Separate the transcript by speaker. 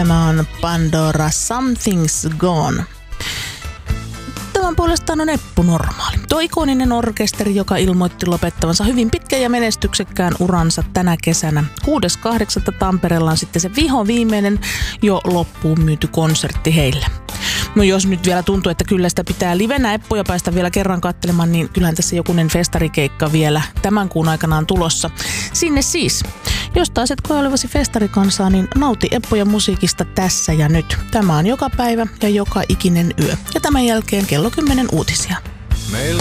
Speaker 1: Tämä on Pandora Something's Gone. Tämän puolestaan on Eppu Normaali. Tuo ikoninen orkesteri, joka ilmoitti lopettavansa hyvin pitkän ja menestyksekkään uransa tänä kesänä. 6.8. Tampereella on sitten se viimeinen jo loppuun myyty konsertti heille. No jos nyt vielä tuntuu, että kyllä sitä pitää livenä Eppuja päästä vielä kerran katselemaan, niin kyllähän tässä jokunen festarikeikka vielä tämän kuun aikanaan tulossa. Sinne siis. Jos taas et koe olevasi festarikansaa, niin nauti Eppuja musiikista tässä ja nyt. Tämä on joka päivä ja joka ikinen yö. Ja tämän jälkeen kello 10 uutisia.